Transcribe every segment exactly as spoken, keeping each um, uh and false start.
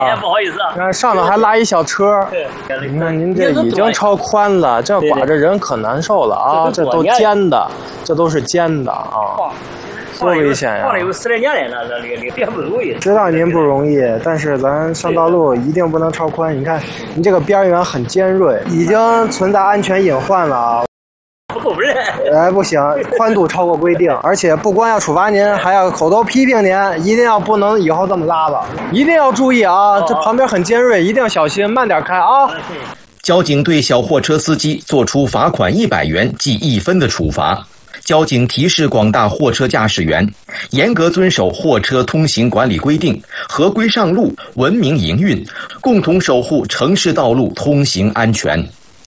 哎，不好意思啊。 看上头还拉一小车，你看您这已经超宽了，这刮着人可难受了啊！这都尖的，这都是尖的啊，多危险呀！ 放了有十来年了，这这这别不容易。 知道您不容易，但是咱上道路一定不能超宽。你看，你这个边缘很尖锐，已经存在安全隐患了啊！ 不够不认。 哎，不行，宽度超过规定，而且不光要处罚您，还要口头批评您，一定要不能以后这么拉了，一定要注意啊！这旁边很尖锐，一定要小心，慢点开啊！ 交警对小货车司机作出罚款一百元记一分的处罚。交警提示广大货车驾驶员，严格遵守货车通行管理规定，合规上路，文明营运，共同守护城市道路通行安全。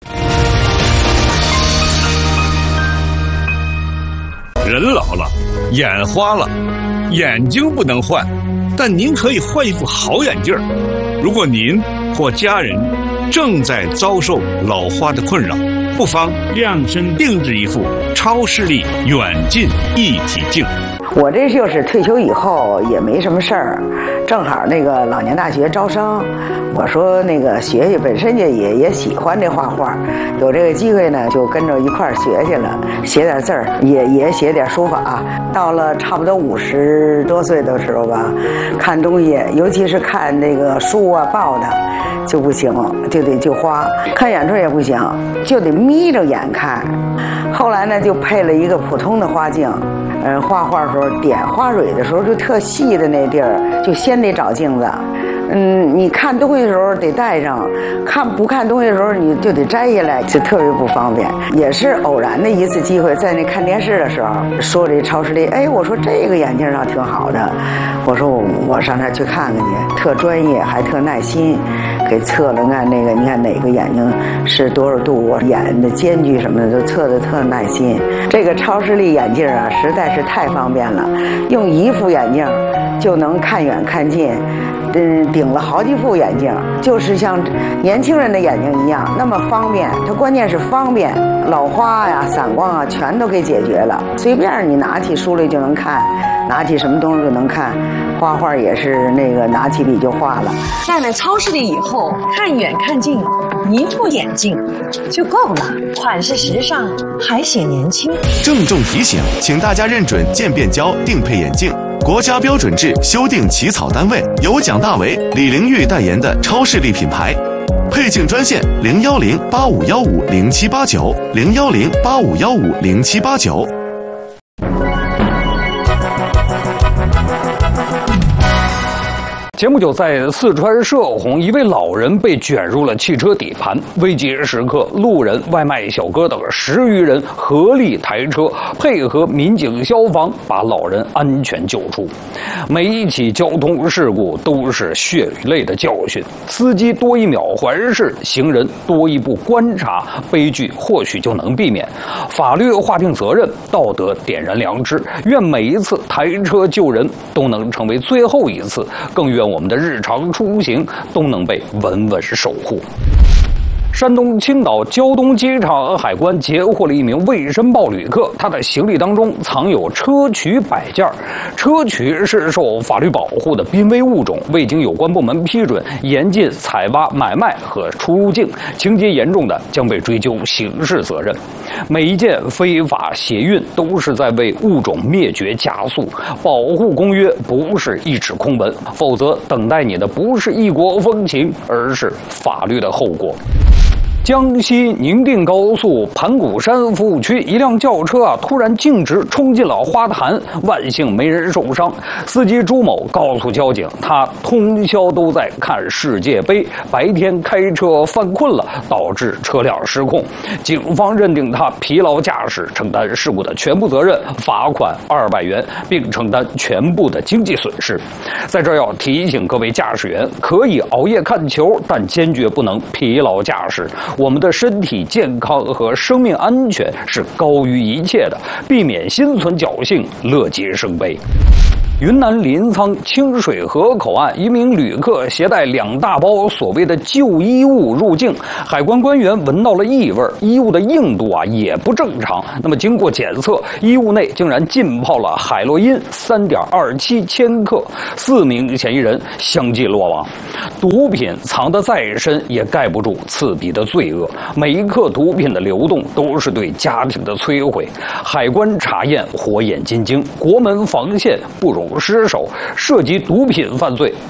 人老了，眼花了，眼睛不能换，但您可以换一副好眼镜。如果您或家人正在遭受老花的困扰，不妨量身定制一副超视力远近一体镜。 我这就是退休以后也没什么事儿，正好那个老年大学招生，我说那个学学，本身也也也喜欢这画画，有这个机会呢，就跟着一块儿学去了，写点字儿，也也写点书法。到了差不多五十多岁的时候吧，看东西，尤其是看那个书啊报的，就不行，就得就花。看远处也不行，就得眯着眼看。后来呢，就配了一个普通的花镜。嗯，画画的时候点花蕊的时候，就特细的那地儿，就先得找镜子。嗯，你看东西的时候得带上，看不看东西的时候你就得摘下来，就特别不方便。也是偶然的一次机会，在那看电视的时候说这超视力，哎，我说这个眼镜上挺好的，我说我我上那儿去看看去，特专业还特耐心，给测了看那个，你看哪个眼睛是多少度，眼的间距什么的都测的特耐心。这个超视力眼镜啊，实在是太方便了，用一副眼镜就能看远看近。嗯，顶了好几副眼镜，就是像年轻人的眼睛一样，那么方便。它关键是方便，老花呀、散光啊，全都给解决了。随便你拿起书来就能看，拿起什么东西就能看。画画也是那个拿起笔就画了。 戴了超视力以后，看远看近，一副眼镜就够了，款式时尚，还显年轻。 郑重提醒，请大家认准渐变焦定配眼镜。国家标准制修订起草单位由蒋大为、李玲玉代言的超视力品牌，配镜专线零幺零八五幺五零七八九零幺零八五幺五零七八九。 节目就在四川射洪，一位老人被卷入了汽车底盘，危急时刻，路人、外卖小哥等十余人合力抬车，配合民警、消防，把老人安全救出。每一起交通事故都是血与泪的教训，司机多一秒环视，行人多一步观察，悲剧或许就能避免。法律划定责任，道德点燃良知。愿每一次抬车救人都能成为最后一次，更愿我们的日常出行都能被稳稳守护。山东青岛胶东机场海关截获了一名未申报旅客，他的行李当中藏有砗磲摆件。砗磲是受法律保护的濒危物种，未经有关部门批准，严禁采挖、买卖和出入境，情节严重的将被追究刑事责任。每一件非法协运都是在为物种灭绝加速，保护公约不是一纸空文，否则等待你的不是异国风情，而是法律的后果。江西宁定高速盘古山服务区，一辆轿车啊突然径直冲进了花坛，万幸没人受伤。司机朱某告诉交警，他通宵都在看世界杯，白天开车犯困了，导致车辆失控。警方认定他疲劳驾驶，承担事故的全部责任，罚款二百元，并承担全部的经济损失。在这儿要提醒各位驾驶员，可以熬夜看球，但坚决不能疲劳驾驶。我们的身体健康和生命安全是高于一切的，避免心存侥幸，乐极生悲。 云南临沧清水河口岸，一名旅客携带两大包所谓的旧衣物入境，海关官员闻到了异味，衣物的硬度啊也不正常。那么经过检测，衣物内竟然浸泡了海洛因三点二七千克，四名嫌疑人相继落网。毒品藏得再深，也盖不住刺鼻的罪恶。每一克毒品的流动，都是对家庭的摧毁。海关查验火眼金睛，国门防线不容失守。涉及毒品犯罪，